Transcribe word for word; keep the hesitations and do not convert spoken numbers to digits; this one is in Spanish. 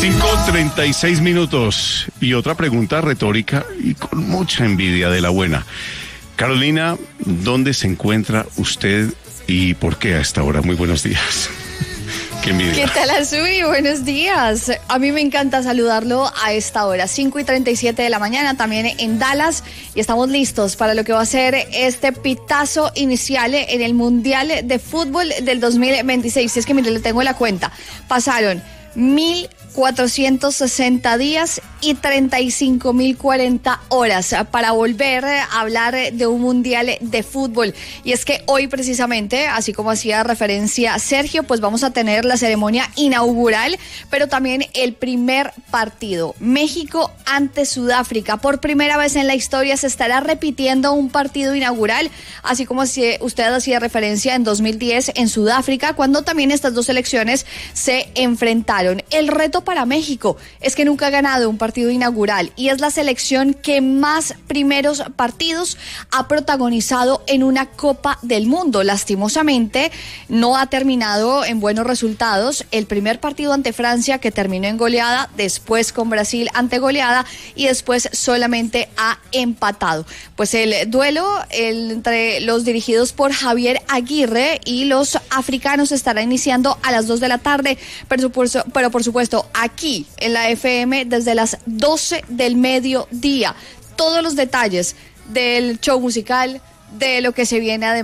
cinco treinta y seis minutos. Y otra pregunta retórica y con mucha envidia de la buena. Carolina, ¿dónde se encuentra usted y por qué a esta hora? Muy buenos días. Qué envidia. ¿Qué tal, Azuri? Buenos días. A mí me encanta saludarlo a esta hora, cinco y treinta y siete de la mañana, también en Dallas. Y estamos listos para lo que va a ser este pitazo inicial en el Mundial de Fútbol del dos mil veintiséis. Si es que, mire, le tengo la cuenta. Pasaron mil cuatrocientos sesenta días y treinta y cinco mil cuarenta horas para volver a hablar de un mundial de fútbol. Y es que hoy precisamente, así como hacía referencia Sergio, pues vamos a tener la ceremonia inaugural, pero también el primer partido. México ante Sudáfrica. Por primera vez en la historia se estará repitiendo un partido inaugural, así como si usted hacía referencia en dos mil diez en Sudáfrica, cuando también estas dos selecciones se enfrentaron. El reto para México es que nunca ha ganado un partido inaugural y es la selección que más primeros partidos ha protagonizado en una Copa del Mundo. Lastimosamente no ha terminado en buenos resultados. El primer partido ante Francia, que terminó en goleada, después con Brasil ante goleada y después solamente ha empatado. Pues el duelo entre los dirigidos por Javier Aguirre y los africanos estará iniciando a las dos de la tarde, pero por, pero por supuesto aquí en la F M desde las doce del mediodía. Todos los detalles del show musical, de lo que se viene además.